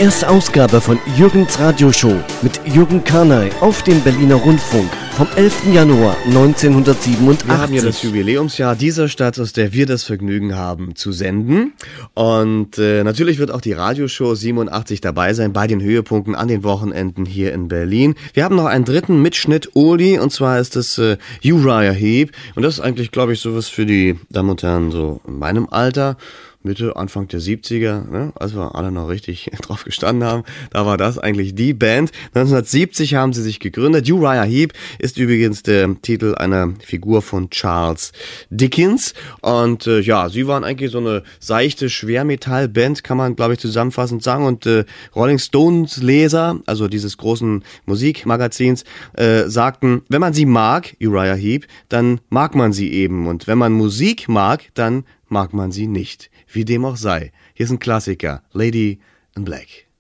erste Ausgabe von Jürgens Radioshow mit Jürgen Karnay auf dem Berliner Rundfunk vom 11. Januar 1987. Wir haben ja das Jubiläumsjahr dieser Stadt, aus der wir das Vergnügen haben zu senden. Und natürlich wird auch die Radioshow 87 dabei sein bei den Höhepunkten an den Wochenenden hier in Berlin. Wir haben noch einen dritten Mitschnitt, Oldie, und zwar ist das Uriah Heep. Und das ist eigentlich, glaube ich, sowas für die Damen und Herren so in meinem Alter. Mitte, Anfang der 70er, ne, als wir alle noch richtig drauf gestanden haben, da war das eigentlich die Band. 1970 haben sie sich gegründet. Uriah Heep ist übrigens der Titel einer Figur von Charles Dickens. Und ja, sie waren eigentlich so eine seichte Schwermetall-Band, kann man, glaube ich, zusammenfassend sagen. Und Rolling Stones Leser, also dieses großen Musikmagazins, sagten, wenn man sie mag, Uriah Heep, dann mag man sie eben. Und wenn man Musik mag, dann mag man sie nicht. Wie dem auch sei. Hier ist ein Klassiker, Lady in Black.